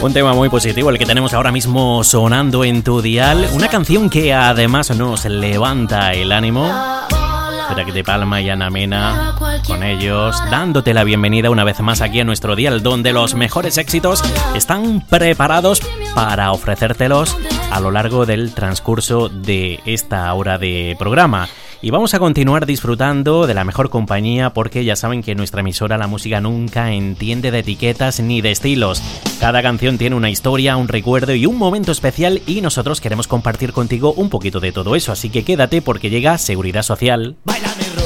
Un tema muy positivo el que tenemos ahora mismo sonando en tu dial. Una canción que además nos levanta el ánimo. Crack de Palma y Ana Mena con ellos, dándote la bienvenida una vez más aquí a nuestro dial, donde los mejores éxitos están preparados para ofrecértelos a lo largo del transcurso de esta hora de programa. Y vamos a continuar disfrutando de la mejor compañía, porque ya saben que en nuestra emisora la música nunca entiende de etiquetas ni de estilos. Cada canción tiene una historia, un recuerdo y un momento especial, y nosotros queremos compartir contigo un poquito de todo eso. Así que quédate, porque llega Seguridad Social. ¡Baila!